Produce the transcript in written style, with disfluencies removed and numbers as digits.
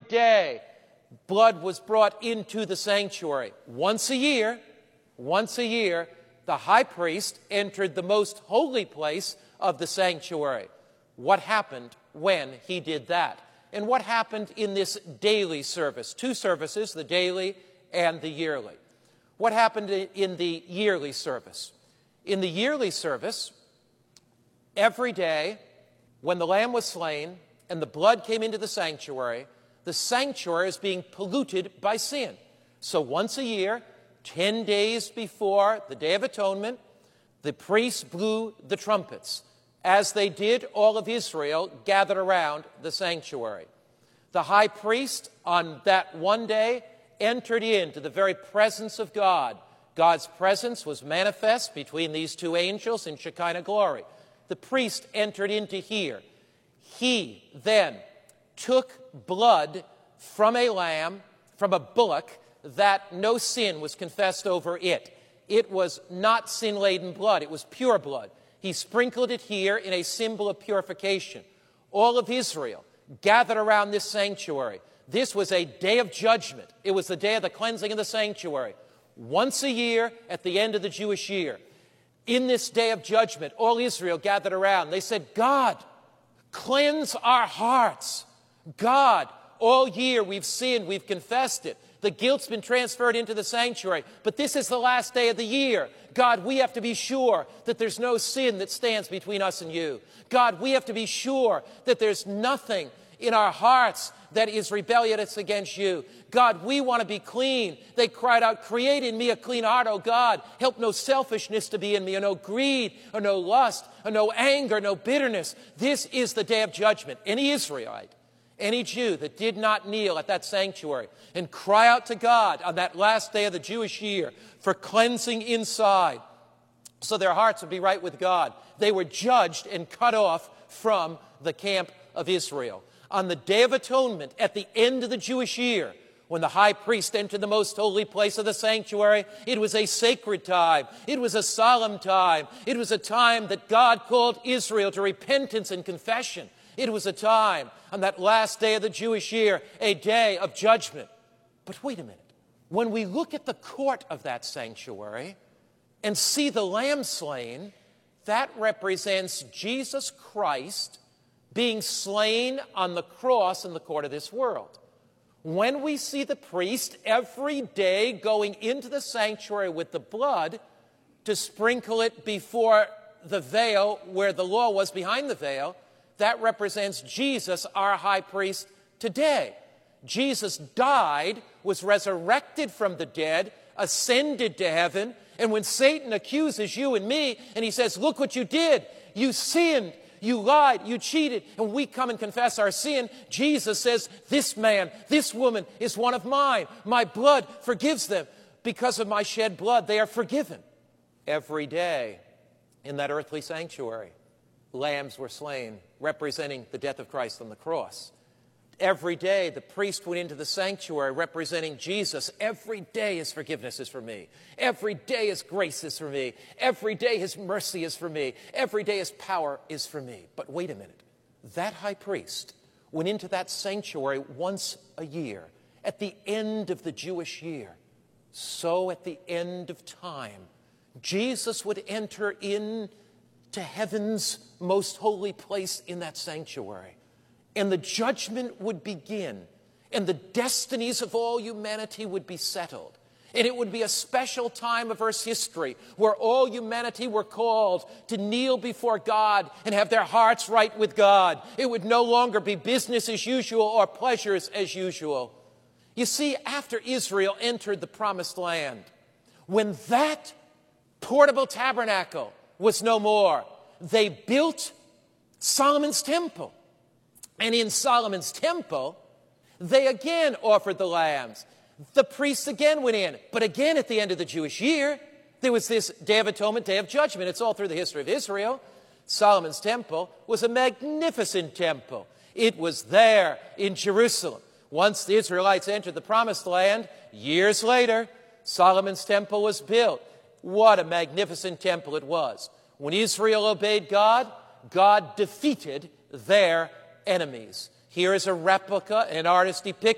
day, blood was brought into the sanctuary. Once a year, the high priest entered the most holy place of the sanctuary. What happened when he did that? And what happened in this daily service? Two services, the daily and the yearly. What happened in the yearly service? In the yearly service, every day when the lamb was slain and the blood came into the sanctuary is being polluted by sin. So once a year, 10 days before the Day of Atonement, the priests blew the trumpets. As they did, all of Israel gathered around the sanctuary. The high priest on that one day entered into the very presence of God. God's presence was manifest between these two angels in Shekinah glory. The priest entered into here. He then took blood from a lamb, from a bullock, that no sin was confessed over it. It was not sin-laden blood. It was pure blood. He sprinkled it here in a symbol of purification. All of Israel gathered around this sanctuary. This was a day of judgment. It was the day of the cleansing of the sanctuary. Once a year at the end of the Jewish year. In this day of judgment, all Israel gathered around. They said, God, cleanse our hearts. God, all year we've sinned, we've confessed it. The guilt's been transferred into the sanctuary, but this is the last day of the year. God, we have to be sure that there's no sin that stands between us and you. God, we have to be sure that there's nothing in our hearts that is rebellious against you. God, we want to be clean. They cried out, create in me a clean heart, O God. Help no selfishness to be in me, or no greed, or no lust, or no anger, no bitterness. This is the day of judgment. Any Israelite, any Jew that did not kneel at that sanctuary and cry out to God on that last day of the Jewish year for cleansing inside, so their hearts would be right with God, they were judged and cut off from the camp of Israel. On the Day of Atonement, at the end of the Jewish year, when the high priest entered the most holy place of the sanctuary, it was a sacred time. It was a solemn time. It was a time that God called Israel to repentance and confession. It was a time, on that last day of the Jewish year, a day of judgment. But wait a minute. When we look at the court of that sanctuary and see the lamb slain, that represents Jesus Christ being slain on the cross in the court of this world. When we see the priest every day going into the sanctuary with the blood to sprinkle it before the veil where the law was behind the veil, that represents Jesus, our high priest, today. Jesus died, was resurrected from the dead, ascended to heaven, and when Satan accuses you and me, and he says, look what you did, you sinned, you lied, you cheated, and we come and confess our sin, Jesus says, this man, this woman is one of mine. My blood forgives them. Because of my shed blood, they are forgiven. Every day in that earthly sanctuary, lambs were slain, representing the death of Christ on the cross. Every day, the priest went into the sanctuary representing Jesus. Every day his forgiveness is for me. Every day his grace is for me. Every day his mercy is for me. Every day his power is for me. But wait a minute. That high priest went into that sanctuary once a year, at the end of the Jewish year. So at the end of time, Jesus would enter into heaven's most holy place in that sanctuary. And the judgment would begin, and the destinies of all humanity would be settled. And it would be a special time of Earth's history where all humanity were called to kneel before God and have their hearts right with God. It would no longer be business as usual or pleasures as usual. You see, after Israel entered the Promised Land, when that portable tabernacle was no more, they built Solomon's temple. And in Solomon's temple, they again offered the lambs. The priests again went in. But again, at the end of the Jewish year, there was this Day of Atonement, Day of Judgment. It's all through the history of Israel. Solomon's temple was a magnificent temple. It was there in Jerusalem. Once the Israelites entered the Promised Land, years later, Solomon's temple was built. What a magnificent temple it was. When Israel obeyed God, God defeated their enemies. Here is a replica, an artist depicting